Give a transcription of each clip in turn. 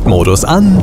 Flugmodus an,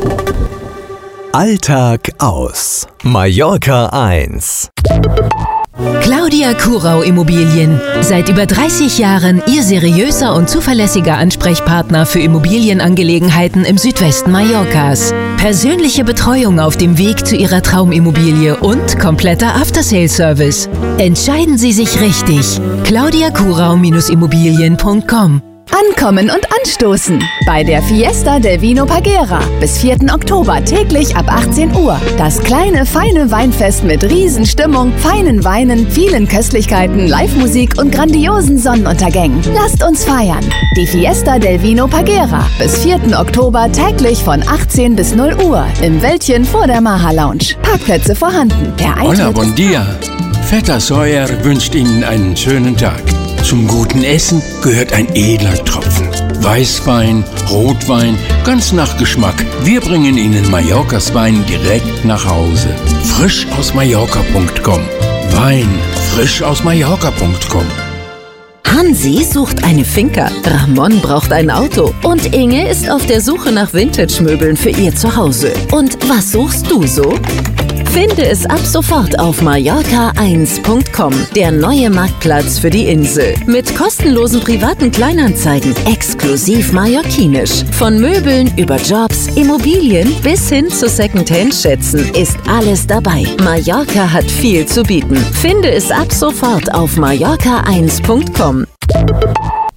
Alltag aus. Mallorca 1. Claudia Kurau Immobilien. Seit über 30 Jahren Ihr seriöser und zuverlässiger Ansprechpartner für Immobilienangelegenheiten im Südwesten Mallorcas. Persönliche Betreuung auf dem Weg zu Ihrer Traumimmobilie und kompletter After-Sales-Service. Entscheiden Sie sich richtig. claudiakurau-immobilien.com. Ankommen und anstoßen bei der Fiesta del Vino Pagera bis 4. Oktober täglich ab 18 Uhr. Das kleine, feine Weinfest mit Riesenstimmung, feinen Weinen, vielen Köstlichkeiten, Live-Musik und grandiosen Sonnenuntergängen. Lasst uns feiern. Die Fiesta del Vino Pagera bis 4. Oktober täglich von 18 bis 0 Uhr im Wäldchen vor der Maha Lounge. Parkplätze vorhanden. Der Hola, bon dia. Vetter Sawyer wünscht Ihnen einen schönen Tag. Zum guten Essen gehört ein edler Tropfen. Weißwein, Rotwein, ganz nach Geschmack. Wir bringen Ihnen Mallorcas Wein direkt nach Hause. Frisch aus Mallorca.com. Wein frisch aus Mallorca.com. Hansi sucht eine Finca, Ramon braucht ein Auto und Inge ist auf der Suche nach Vintage-Möbeln für ihr Zuhause. Und was suchst du so? Finde es ab sofort auf Mallorca1.com, der neue Marktplatz für die Insel. Mit kostenlosen privaten Kleinanzeigen, exklusiv mallorquinisch. Von Möbeln über Jobs, Immobilien bis hin zu Secondhand-Schätzen ist alles dabei. Mallorca hat viel zu bieten. Finde es ab sofort auf Mallorca1.com.